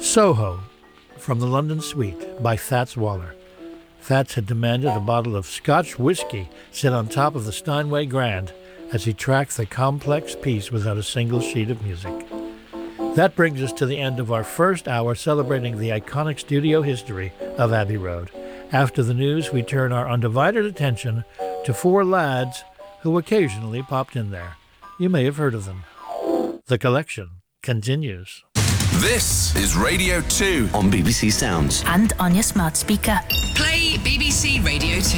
Soho, from the London Suite by Fats Waller. Fats had demanded a bottle of Scotch whiskey sit on top of the Steinway Grand as he tracked the complex piece without a single sheet of music. That brings us to the end of our first hour celebrating the iconic studio history of Abbey Road. After the news, we turn our undivided attention to four lads who occasionally popped in there. You may have heard of them. The collection continues. This is Radio 2 on BBC Sounds and on your smart speaker. Play BBC Radio 2.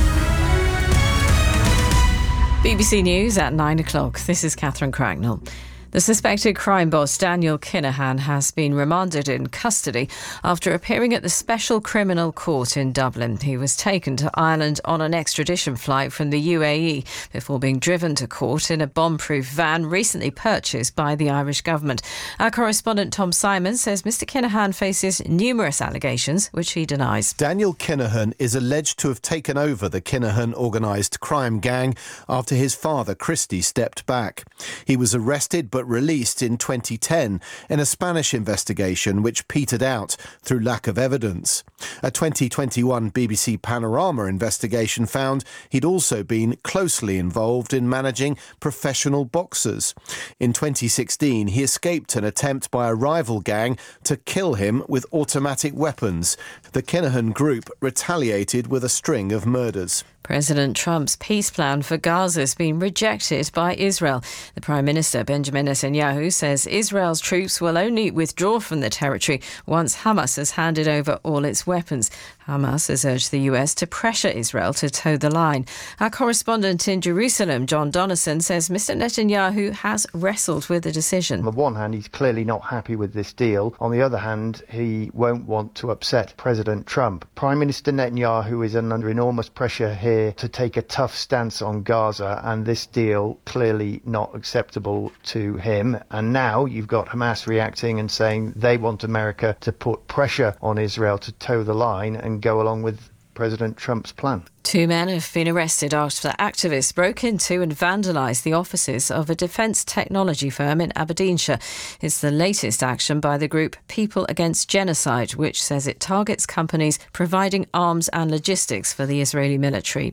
BBC News at 9 o'clock. This is Catherine Cracknell. The suspected crime boss Daniel Kinahan has been remanded in custody after appearing at the Special Criminal Court in Dublin. He was taken to Ireland on an extradition flight from the UAE before being driven to court in a bomb-proof van recently purchased by the Irish government. Our correspondent Tom Simon says Mr Kinahan faces numerous allegations, which he denies. Daniel Kinahan is alleged to have taken over the Kinahan organised crime gang after his father, Christy, stepped back. He was arrested but released in 2010 in a Spanish investigation which petered out through lack of evidence. A 2021 BBC Panorama investigation found he'd also been closely involved in managing professional boxers. In 2016, he escaped an attempt by a rival gang to kill him with automatic weapons. The Kinahan group retaliated with a string of murders. President Trump's peace plan for Gaza has been rejected by Israel. The Prime Minister, Benjamin Netanyahu, says Israel's troops will only withdraw from the territory once Hamas has handed over all its weapons. Hamas has urged the US to pressure Israel to toe the line. Our correspondent in Jerusalem, John Donison, says Mr Netanyahu has wrestled with the decision. On the one hand, he's clearly not happy with this deal. On the other hand, he won't want to upset President Trump. Prime Minister Netanyahu is under enormous pressure here to take a tough stance on Gaza, and this deal clearly not acceptable to him. And now you've got Hamas reacting and saying they want America to put pressure on Israel to toe the line and go along with President Trump's plan. Two men have been arrested after activists broke into and vandalised the offices of a defence technology firm in Aberdeenshire. It's the latest action by the group People Against Genocide, which says it targets companies providing arms and logistics for the Israeli military.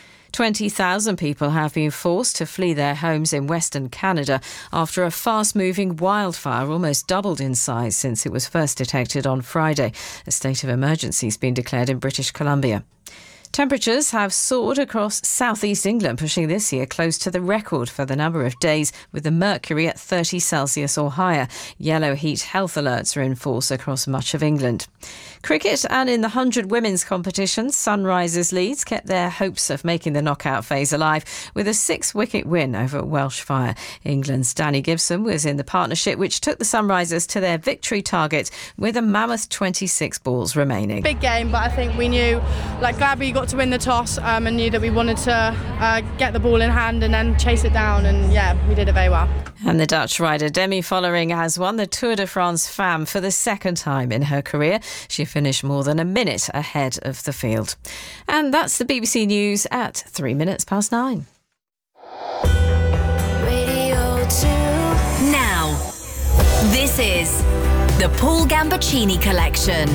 20,000 people have been forced to flee their homes in Western Canada after a fast-moving wildfire almost doubled in size since it was first detected on Friday. A state of emergency has been declared in British Columbia. Temperatures have soared across southeast England, pushing this year close to the record for the number of days with the mercury at 30 Celsius or higher. Yellow heat health alerts are in force across much of England. Cricket, and in the 100 women's competition, Sunrisers Leeds kept their hopes of making the knockout phase alive with a 6-wicket win over Welsh Fire. England's Danny Gibson was in the partnership, which took the Sunrisers to their victory target with a mammoth 26 balls remaining. Big game, but I think we knew, glad we got to win the toss and knew that we wanted to get the ball in hand and then chase it down, and we did it very well. And the Dutch rider Demi Vollering has won the Tour de France Femme for the second time in her career. She finished more than a minute ahead of the field. And that's the BBC News at 9 PM. Radio 2. Now, this is the Paul Gambaccini Collection.